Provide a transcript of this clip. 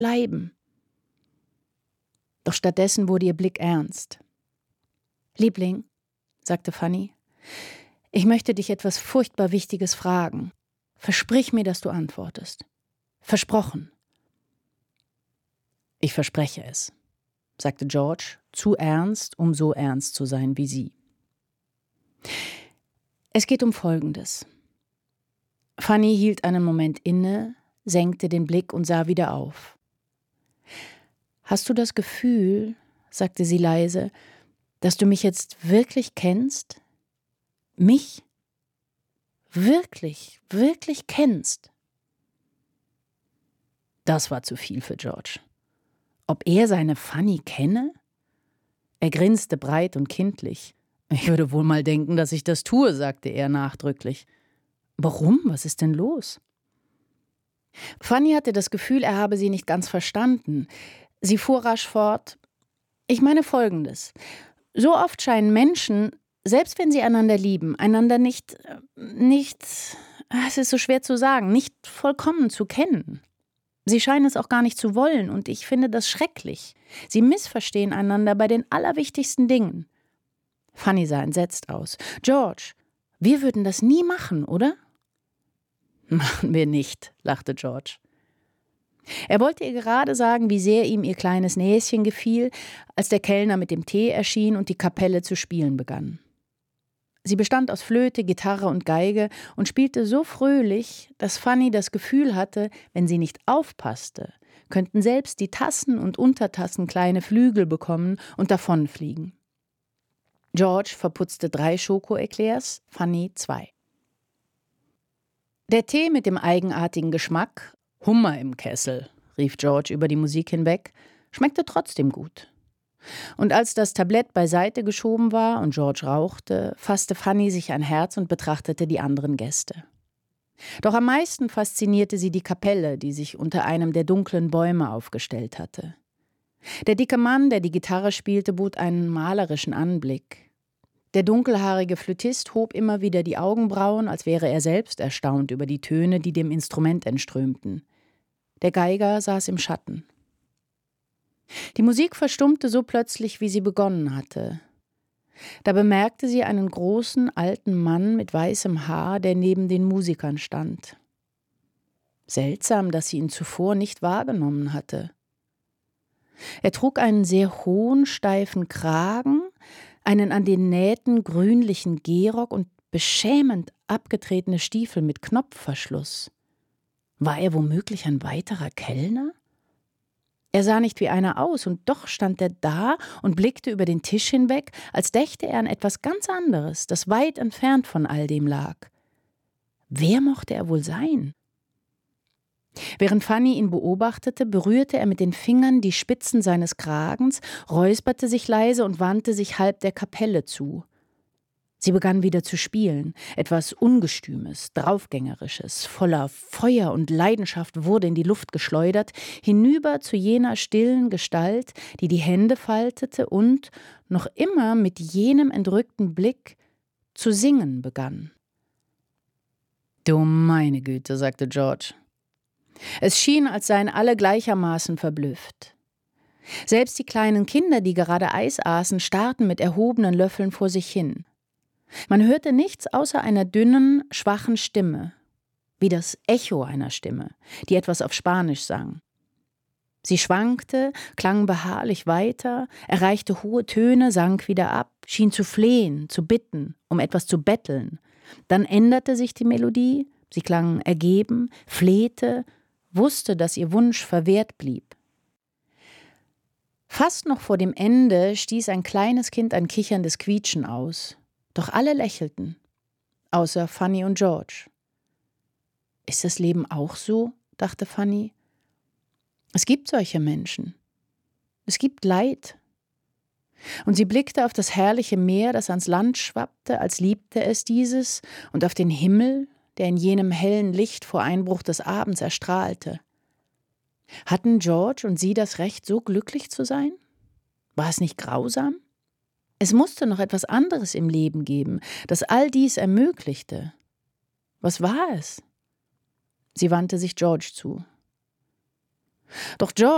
bleiben. Doch stattdessen wurde ihr Blick ernst. »Liebling«, sagte Fanny, »ich möchte dich etwas furchtbar Wichtiges fragen. Versprich mir, dass du antwortest. Versprochen.« »Ich verspreche es«, sagte George, zu ernst, um so ernst zu sein wie sie. »Es geht um Folgendes.« Fanny hielt einen Moment inne, senkte den Blick und sah wieder auf. »Hast du das Gefühl«, sagte sie leise, »dass du mich jetzt wirklich kennst? Mich? Wirklich, wirklich kennst?« Das war zu viel für George. Ob er seine Fanny kenne? Er grinste breit und kindlich. »Ich würde wohl mal denken, dass ich das tue«, sagte er nachdrücklich. »Warum? Was ist denn los?« Fanny hatte das Gefühl, er habe sie nicht ganz verstanden. Sie fuhr rasch fort. »Ich meine Folgendes. So oft scheinen Menschen, selbst wenn sie einander lieben, einander nicht, es ist so schwer zu sagen, nicht vollkommen zu kennen. Sie scheinen es auch gar nicht zu wollen, und ich finde das schrecklich. Sie missverstehen einander bei den allerwichtigsten Dingen.« Fanny sah entsetzt aus. »George, wir würden das nie machen, oder?« »Machen wir nicht«, lachte George. Er wollte ihr gerade sagen, wie sehr ihm ihr kleines Näschen gefiel, als der Kellner mit dem Tee erschien und die Kapelle zu spielen begann. Sie bestand aus Flöte, Gitarre und Geige und spielte so fröhlich, dass Fanny das Gefühl hatte, wenn sie nicht aufpasste, könnten selbst die Tassen und Untertassen kleine Flügel bekommen und davonfliegen. George verputzte 3 Schoko-Eclairs, Fanny 2. Der Tee mit dem eigenartigen Geschmack, »Hummer im Kessel«, rief George über die Musik hinweg, schmeckte trotzdem gut. Und als das Tablett beiseite geschoben war und George rauchte, fasste Fanny sich ein Herz und betrachtete die anderen Gäste. Doch am meisten faszinierte sie die Kapelle, die sich unter einem der dunklen Bäume aufgestellt hatte. Der dicke Mann, der die Gitarre spielte, bot einen malerischen Anblick. Der dunkelhaarige Flötist hob immer wieder die Augenbrauen, als wäre er selbst erstaunt über die Töne, die dem Instrument entströmten. Der Geiger saß im Schatten. Die Musik verstummte so plötzlich, wie sie begonnen hatte. Da bemerkte sie einen großen, alten Mann mit weißem Haar, der neben den Musikern stand. Seltsam, dass sie ihn zuvor nicht wahrgenommen hatte. Er trug einen sehr hohen, steifen Kragen, einen an den Nähten grünlichen Gehrock und beschämend abgetretene Stiefel mit Knopfverschluss. War er womöglich ein weiterer Kellner? Er sah nicht wie einer aus, und doch stand er da und blickte über den Tisch hinweg, als dächte er an etwas ganz anderes, das weit entfernt von all dem lag. Wer mochte er wohl sein? Während Fanny ihn beobachtete, berührte er mit den Fingern die Spitzen seines Kragens, räusperte sich leise und wandte sich halb der Kapelle zu. Sie begann wieder zu spielen. Etwas Ungestümes, Draufgängerisches, voller Feuer und Leidenschaft wurde in die Luft geschleudert, hinüber zu jener stillen Gestalt, die die Hände faltete und, noch immer mit jenem entrückten Blick, zu singen begann. »Du meine Güte«, sagte George. Es schien, als seien alle gleichermaßen verblüfft. Selbst die kleinen Kinder, die gerade Eis aßen, starrten mit erhobenen Löffeln vor sich hin. Man hörte nichts außer einer dünnen, schwachen Stimme, wie das Echo einer Stimme, die etwas auf Spanisch sang. Sie schwankte, klang beharrlich weiter, erreichte hohe Töne, sank wieder ab, schien zu flehen, zu bitten, um etwas zu betteln. Dann änderte sich die Melodie, sie klang ergeben, flehte, wusste, dass ihr Wunsch verwehrt blieb. Fast noch vor dem Ende stieß ein kleines Kind ein kicherndes Quietschen aus. Doch alle lächelten, außer Fanny und George. »Ist das Leben auch so?«, dachte Fanny. »Es gibt solche Menschen. Es gibt Leid.« Und sie blickte auf das herrliche Meer, das ans Land schwappte, als liebte es dieses, und auf den Himmel, der in jenem hellen Licht vor Einbruch des Abends erstrahlte. Hatten George und sie das Recht, so glücklich zu sein? War es nicht grausam? Es musste noch etwas anderes im Leben geben, das all dies ermöglichte. Was war es? Sie wandte sich George zu. »Doch George«,